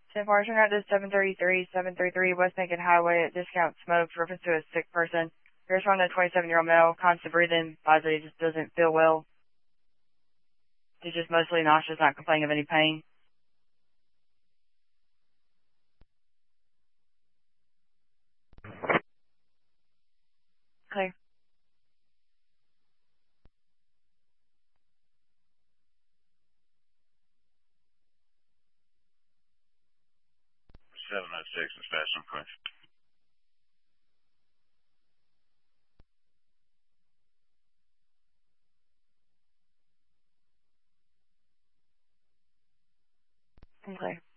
10 4, turn out to 733 West Macon Highway at Discount Smoke, reference to a sick person. Here's from a 27-year-old male, constant breathing, advised that he just doesn't feel well. He's just mostly nauseous, not complaining of any pain. Clear. 706 is fast and quick. Clear.